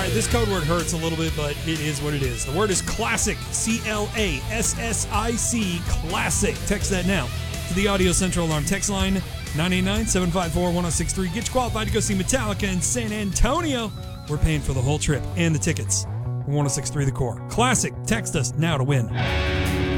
This code word hurts a little bit, but it is what it is. The word is classic. CLASSIC. Classic. Text that now to the Audio Central Alarm text line 989-754-1063. Get you qualified to go see Metallica in San Antonio. We're paying for the whole trip and the tickets. 1063 The Core. Classic. Text us now to win.